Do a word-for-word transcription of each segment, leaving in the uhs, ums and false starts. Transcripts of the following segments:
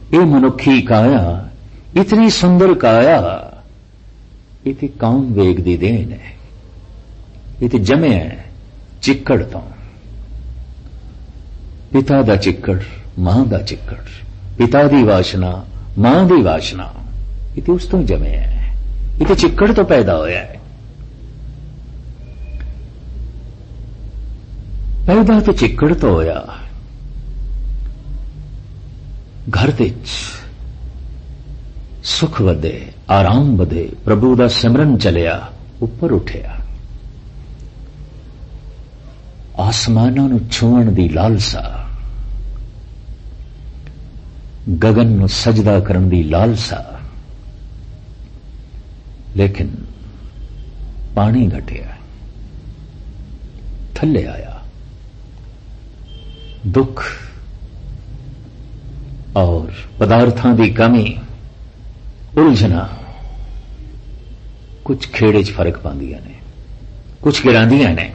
ये मनुखी काया इतनी सुंदर काया ये तो कौम वेग दी देन है। ये तो जमे है चिक्कड़ तो, पिता दा चिक्कड़ मां दा चिक्कड़, पिता दी वासना मां दी वासना, ये तो उस तो जमे है। ये तो चिक्कड़ तो पैदा होया है। पैदा तो चिक्कड़ तो होया। घर दे सुख वधे, आराम वधे, प्रभु दा सिमरन चलिया, उपर उठिया। आसमानां नूं छूण दी लालसा, गगन नूं सजदा करन दी लालसा, लेकिन पानी घटिया, थल्ले आया। दुख और पदार्थां दी कमी, उलझना कुछ खेड़े च फर्क पांदियां ने, कुछ गिरांदियां ने।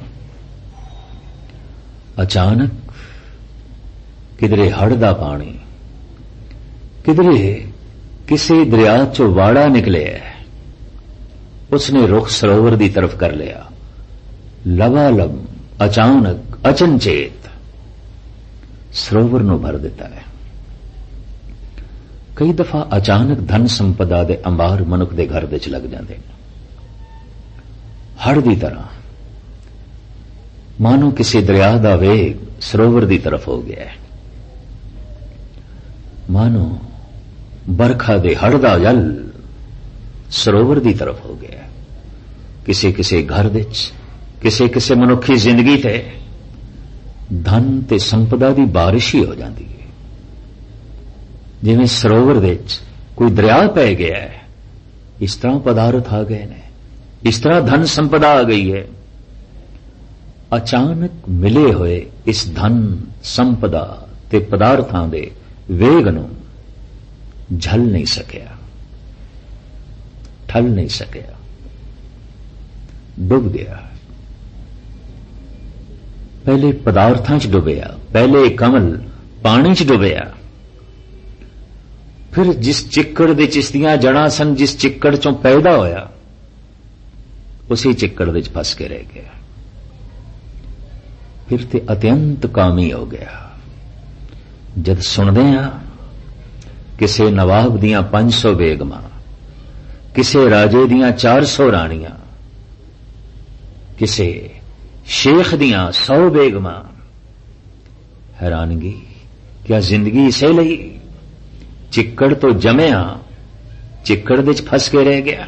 अचानक किधरे हड़ दा पानी, किधरे किसी दरिया चो वाड़ा निकले, उसने रुख सरोवर दी तरफ कर लिया। लबालब अचानक अचनचेत सरोवर नूं भर दिता है। कई दफा अचानक धन संपदा दे अंबार मनुख दे घर दे च लग जाते हैं, हड़ दी तरह, मानो किसी दरिया दा वेग सरोवर दी तरफ हो गया है। मानो बरखा दे हड़ दा जल सरोवर दी तरफ हो गया है। किसी किसी घर दे च, किसी किसी मनुखी जिंदगी ते धन ते संपदा दी बारिश ही हो जाती है। जिवें सरोवर दे च कोई दरिया पै गया है, इस तरह पदार्थ आ गए ने, इस तरह धन संपदा आ गई है। अचानक मिले हुए इस धन संपदा ते पदार्थां दे वेग नूं झल नहीं सकिया, ठल नहीं सकिया, डुब गया। पहले पदार्थां च डुबिया, पहले कमल पानी च डुबिया, फिर जिस चिक्कड़ दे चिश्तियां जड़ा सन, जिस चिक्कड़ चों पैदा होया, उसी चिक्कड़ दे च फस के रह गया। फिर ते अत्यंत कामी हो गया। जद सुनदे आ किसे नवाब दियां पांच सौ बेगमां, किसे राजे दियां चार सौ राणियां, किसे शेख दियां सौ बेगमां, हैरानगी, क्या जिंदगी इसे लई? चिक्कड़ तो जमया, चिक्कड़ दे च फस के रह गया।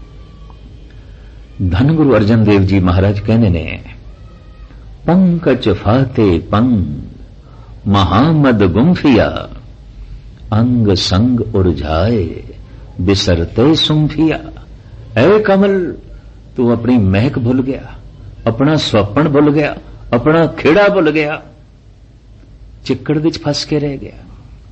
धन गुरु अर्जन देव जी महाराज कहने ने, पंकज फाते पंग महामद गुम्फिया, अंग संग उर्झाए बिसरते सुम्फिया। ऐ कमल, तू अपनी महक भूल गया, अपना स्वप्न भूल गया, अपना खेड़ा भूल गया, चिक्कड़ विच फस के रह गया।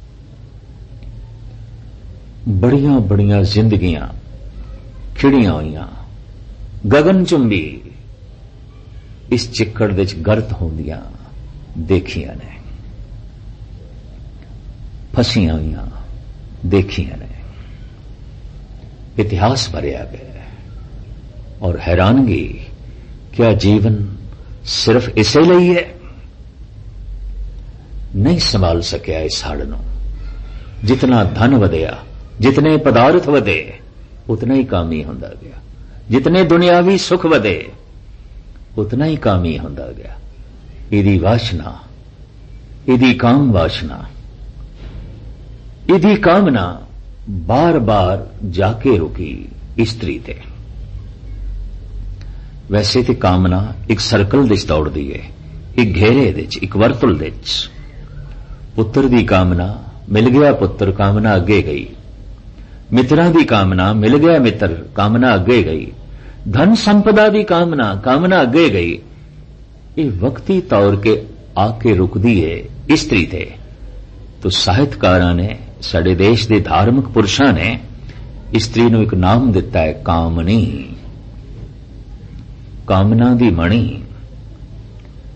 बड़ियां बड़ियां जिंदगियां खिड़ियां हुईयां, गगन चुंबी इस चिक्कड़ विच गर्त होंदियां देखियां ने, फसियां हुईयां देखियां ने। इतिहास भरिया गया और हैरानगी, क्या जीवन सिर्फ इसे ਲਈ है? नहीं संभाल सकिया इस हड़ नूं। जितना धन वधिया, जितने पदार्थ वधे, उतना ही कामी हुंदा गया। जितने दुनियावी सुख वधे, उतना ही कामी हुंदा गया। इहदी वासना, इहदी काम वासना, इहदी कामना बार बार जाके रुकी इस्त्री ते। वैसे तो कामना एक सर्कल दे च दौड़दी है, एक घेरे दे च, एक वर्तुल दे च। पुत्र दी कामना, मिल गया पुत्र, कामना अगे गई। मित्रां दी कामना, मिल गया मित्र, कामना अगे गई। धन संपदा दी कामना, कामना अगे गई। ये वक्ती तौर के आके रुकदी है इस्त्री ते। तो साहित्यकारां ने, साडे देश दे धार्मिक पुरुषां ने इस्त्री नूं एक नाम दिता है, कामनी। कामना दी मणी,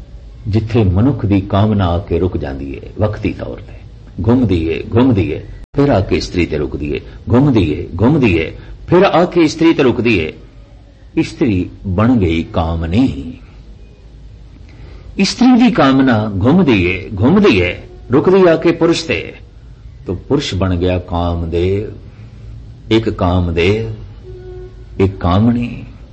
जिथे मनुख दी कामना आके रुक जाती है, वक्ती तौर पे घुमदी है घुमदी है फिर आके स्त्री ते रुकदी है, घूमदी है घूमदी है, फिर आके स्त्री ते रुकदी है। स्त्री बन गई कामनी। स्त्री की कामना घूमदी है घूमदी है, रुकदी आके पुरुष ते, तो पुरुष बन गया कामदेव। एक कामदेव एक कामनी।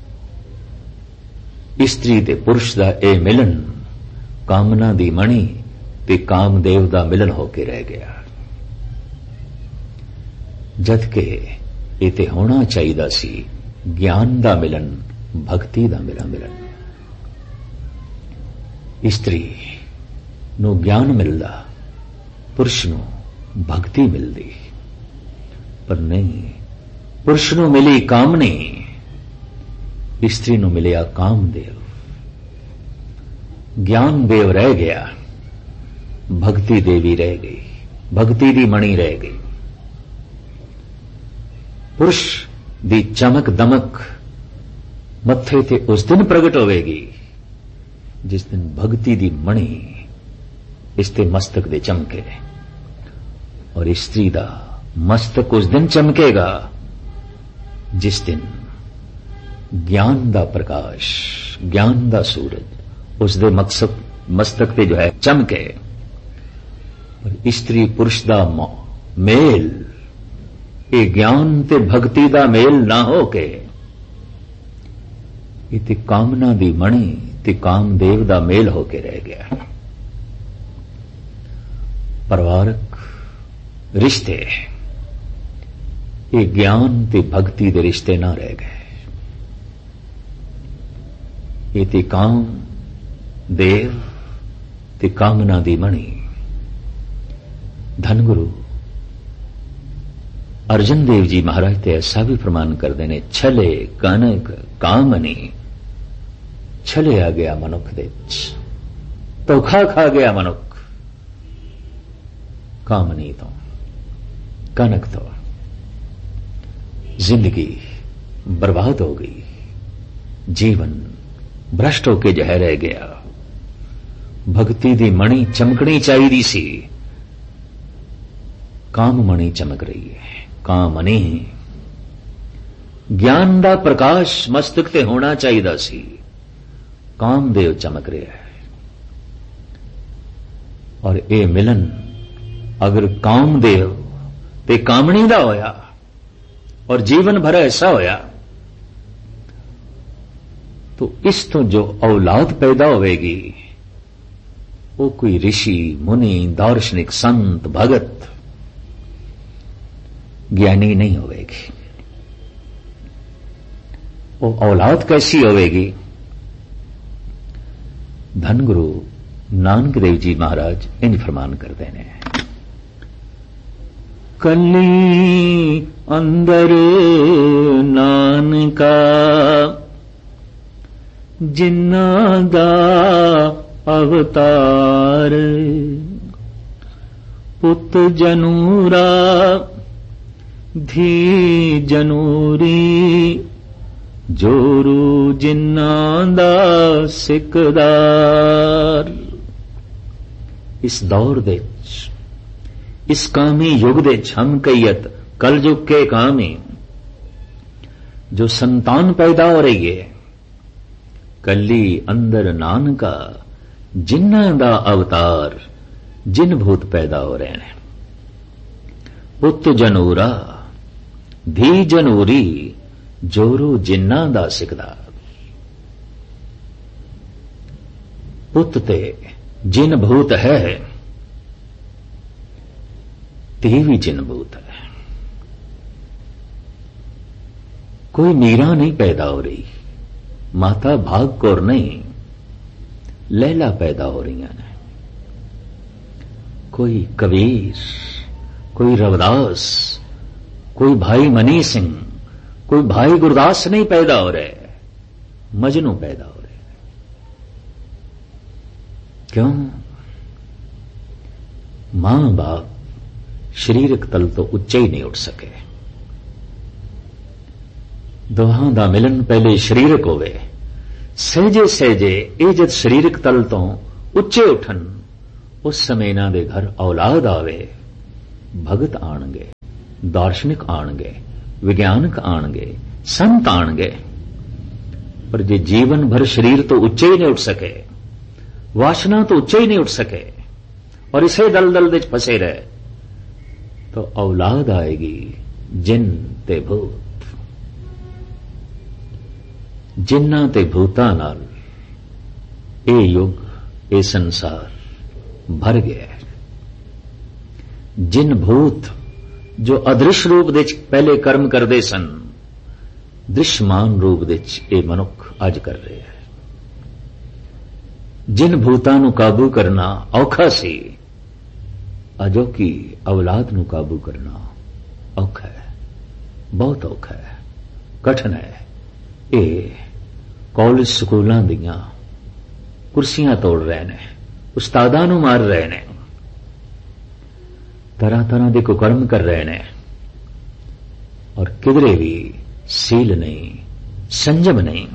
स्त्री ते पुरुष दा ए मिलन कामना दी मणि ते कामदेव दा मिलन होके रह गया। जद के ये ते होना चाहिदा सी ज्ञान दा मिलन, भक्ति दा मिला मिलन। स्त्री नूं ज्ञान मिलदा, पुरुष नूं भक्ति मिलदी। पर नहीं, पुरुष नूं मिली कामनी, स्त्री नूं मिलिया कामदेव। ज्ञान देव रह गया, भक्ति देवी रह गई, भक्ति दी मणि रह गई। पुरुष दी चमक दमक मत्थे ते उस दिन प्रगट होवेगी जिस दिन भक्ति दी मणि इसते मस्तक दे चमके, और स्त्री दा मस्तक उस दिन चमकेगा जिस दिन ज्ञान दा प्रकाश, ज्ञान दा सूरज उस दे मकसद मस्तक ते जो है चमके। और स्त्री पुरुष दा मेल, ये ज्ञान ते भक्ति दा मेल ना हो के इते कामना दी मणि ते कामदेव दा मेल होके रह गया। परिवारक रिश्ते ये ज्ञान ते भक्ति दे रिश्ते ना रह गए। ये ते काम देव ते कामना दी मणि। धनगुरु अर्जन देव जी महाराज ते ऐसा भी फरमान करते ने, छले कनक कामनी, छले आ गया मनुख दे धोखा खा गया मनुख कामनी तो, कनक तो। जिंदगी बर्बाद हो गई, जीवन भ्रष्ट होके जह रह गया। भक्ति दी मणि चमकनी चाहिदी सी, काम मणि चमक रही है, कामनी। ज्ञान दा प्रकाश मस्तक ते होना चाहिदा सी, कामदेव चमक रहा है। और ये मिलन अगर कामदेव ते कामनी दा होया और जीवन भर ऐसा होया, तो इस तो जो औलाद पैदा होवेगी वो कोई ऋषि मुनि दार्शनिक संत भगत ज्ञानी नहीं होवेगी। वो औलाद कैसी होवेगी? धनगुरु नानक देव जी महाराज इंज फरमान करते हैं, कली अंदर नानका जिन्ना दा अवतार, पुत जनूरा धी जनूरी, जोरू जिन्ना दा सिकदार। इस दौर दे इस कामी युग दे हम कईयत कल युग के कामी जो संतान पैदा हो रही है, कली अंदर नानका जिन्ना दा अवतार, जिन भूत पैदा हो रहे हैं। पुत जनूरा धी जनूरी, जोरू जिन्ना दा सिकदार। पुत ते जिन भूत है, धी भी जिन भूत है। कोई मीरा नहीं पैदा हो रही, माता भाग कौर नहीं, लैला पैदा हो रही हैं। कोई कबीर, कोई रविदास, कोई भाई मनी सिंह, कोई भाई गुरदास नहीं पैदा हो रहे, मजनू पैदा हो रहे। क्यों? मां बाप शरीरक तल तो उच्चे ही नहीं उठ सके। दोहां दा मिलन पहले शरीरक होवे, सहजे सहजे ये जद शरीरक तल तो उच्चे उठन, उस समय इन्हां दे घर औलाद आवे, भगत आणगे, दार्शनिक आणगे, विज्ञानक आणगे, संत आणगे, पर जे जीवन भर शरीर तो उच्चे ही नहीं उठ सके, वासना तो उच्चे ही नहीं उठ सके और इसे दलदल विच फसे रहे, तो औलाद आएगी जिन ते भूत। जिन्ना ते भूतां नाल ये युग, ये संसार भर गया है। जिन भूत जो अदृश्य रूप दे पहले कर्म करते सन, दृश्यमान रूप दे ये मनुख अज कर रहे हैं। जिन भूतां नूं काबू करना औखा सी, अजोकी औलाद नूं काबू करना औखा है, बहुत औखा है, कठिन है। ये कॉलेज स्कूलों दियां कुर्सियां तोड़ रहे हैं, उस्तादां नूं मार रहे हैं, तरह तरह के कुकर्म कर रहे हैं और किधरे भी सील नहीं, संयम नहीं।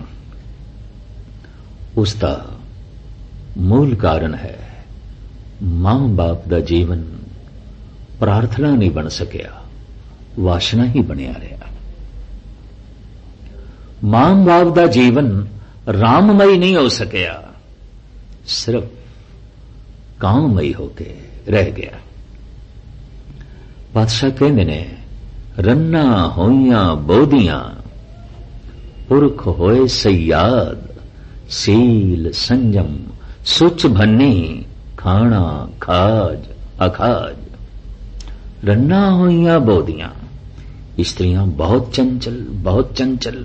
उसका मूल कारण है मां बाप का जीवन प्रार्थना नहीं बन सकिया, वासना ही बनया रहा। मां बाप का जीवन राममई नहीं हो सकिया, सिर्फ काममई होके रह गया। पातशाह कहते ने, रन्ना होइयां बोधियां पुरख होए सयाद, सील संयम सुच भन्नी खाना खाज अखाज। रन्ना होइयां बोधियां, स्त्रियां बहुत चंचल, बहुत चंचल,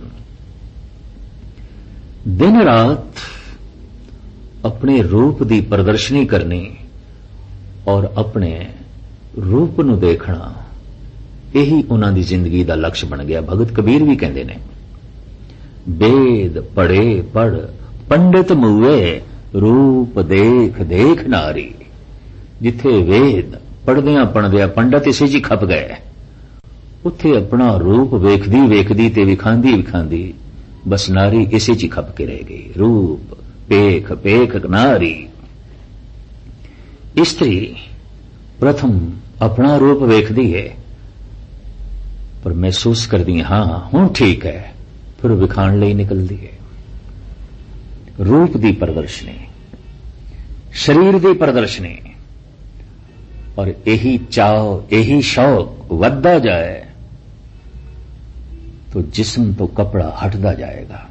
दिन रात अपने रूप की प्रदर्शनी करनी और अपने रूप नूं देखना, यही उन्हां दी जिंदगी का लक्ष्य बन गया। भगत कबीर भी कहते ने, वेद पढ़े पढ़ पंडित मुए, रूप देख देख नारी। जिथे वेद पढ़दियां पढ़दियां पंडित इसे जी खप गए, उत्थे अपना रूप वेखदी वेखदी ते विखांदी विखांदी बस नारी इसे जी खप के रह गई। रूप पेख पेख नारी। स्त्री प्रथम अपना रूप वेखदी है, पर महसूस करदी है हां हुण ठीक है, फिर विखाण लई निकलदी है। रूप की प्रदर्शनी, शरीर की प्रदर्शनी, और यही चाव यही शौक वधदा जाए तो जिस्म तो कपड़ा हटदा जाएगा।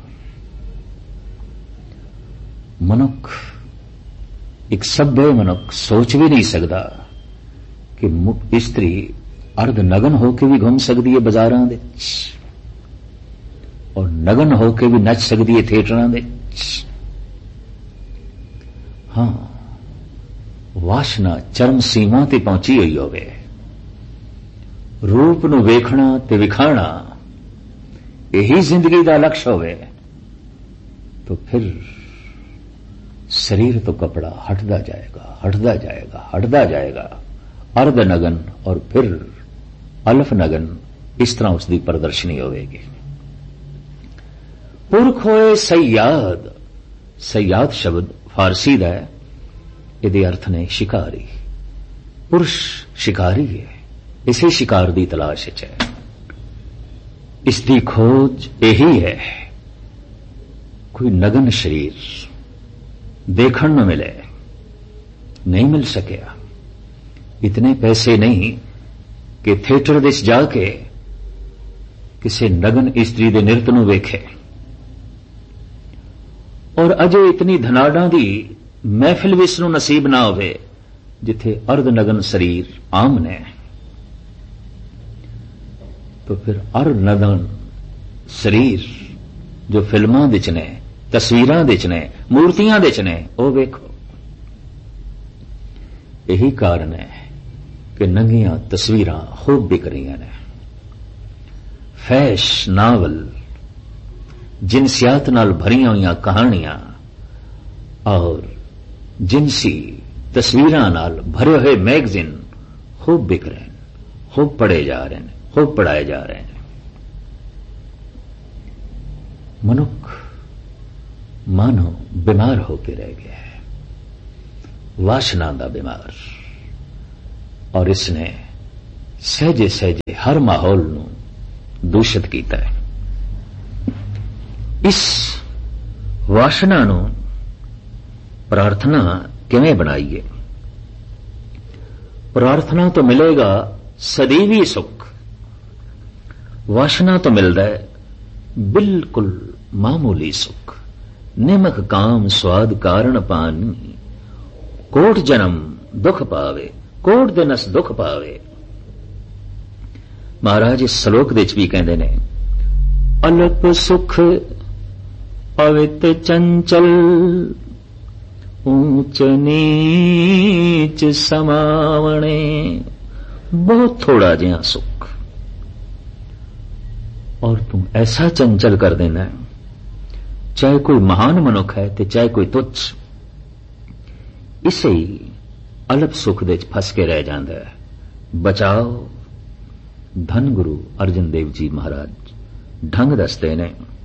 मनुख, एक सभ्य मनुख सोच भी नहीं सकता कि स्त्री अर्ध नगन होके भी घूम सकती है बाजारां दे और नगन होके भी नच सकती है थिएटरां दे। हां, वासना चरम सीमा ते पहुंची हुई होवे, रूप नूं वेखना ते विखाना यही जिंदगी का लक्ष्य होवे, तो फिर शरीर तो कपड़ा हटदा जाएगा, हटदा जाएगा, हटदा जाएगा। अर्ध नगन और फिर अल्फ नगन, इस तरह उसकी प्रदर्शनी होगी। पुरख होए सयाद। सयाद शब्द फारसी का है, इहदे अर्थ ने शिकारी। पुरुष शिकारी है, इसे शिकार की तलाश है, इसकी खोज यही है। कोई नगन शरीर देखण न मिले, नहीं मिल सकिया। इतने पैसे नहीं कि थिएटर विच जाके किसी नगन स्त्री दे नृत्य नूं वेखे, और अजे इतनी धनाडां दी महफिल विच नूं नसीब ना होवे जिथे अर्ध नगन शरीर आम ने। तो फिर अर्ध नगन शरीर जो फिल्मां विच ने, तस्वीरां विच ने, मूर्तियां विच ने, वो वेखो। यही कारण है कि नंगियां तस्वीरां खूब बिक रही ने। फैश नावल, जिनसियात नाल भरियां हुई कहानियां और जिनसी तस्वीरां नाल भरे हुए मैगजीन खूब बिक रहे हैं, खूब पढ़े जा रहे हैं, खूब पढ़ाए जा रहे हैं। मनुख मानो बीमार होकर रह गया है, वासना का बीमार, और इसने ਸਹਿਜੇ ਸਹਿਜੇ ਹਰ ਮਾਹੌਲ ਨੂੰ ਦੂਸ਼ਿਤ ਕੀਤਾ ਹੈ। ਇਸ ਵਾਸ਼ਨਾ ਨੂੰ ਪ੍ਰਾਰਥਨਾ ਕਿਵੇਂ ਬਣਾਈਏ? ਪ੍ਰਾਰਥਨਾ ਤੋਂ ਮਿਲੇਗਾ ਸਦੀਵੀ ਸੁੱਖ, ਵਾਸ਼ਨਾ ਤੋਂ ਮਿਲਦਾ ਹੈ ਬਿਲਕੁਲ ਮਾਮੂਲੀ ਸੁੱਖ। ਨਿਮਕ ਕਾਮ ਸਵਾਦ ਕਾਰਨ ਪਾਨੀ, ਕੋਟ ਜਨਮ ਦੁੱਖ ਪਾਵੇ, ਕੋਟ ਦਿਨਸ ਦੁੱਖ ਪਾਵੇ। ਮਹਾਰਾਜ ਇਸ ਸ਼ਲੋਕ ਦੇ ਵਿੱਚ ਵੀ ਕਹਿੰਦੇ ਨੇ, ਅਲਪ ਸੁਖ ਅਵਿਤ ਚੰਚਲ, ਊਚ ਨੀਚ ਸਮਾਵਣੇ। ਬਹੁਤ ਥੋੜਾ ਜਿਹਾ ਸੁੱਖ ਔਰ ਤੂੰ ਐਸਾ ਚੰਚਲ ਕਰ ਦੇਣਾ, ਚਾਹੇ ਕੋਈ ਮਹਾਨ ਮਨੁੱਖ ਹੈ ਤੇ ਚਾਹੇ ਕੋਈ ਤੁੱਛ, ਇਸੇ ਹੀ ਅਲਪ ਸੁਖ ਦੇ ਵਿੱਚ ਫਸ ਕੇ ਰਹਿ ਜਾਂਦਾ ਹੈ। ਬਚਾਓ। ਧੰਨ ਗੁਰੂ ਅਰਜਨ ਦੇਵ ਜੀ ਮਹਾਰਾਜ ਢੰਗ ਦੱਸਦੇ ਨੇ।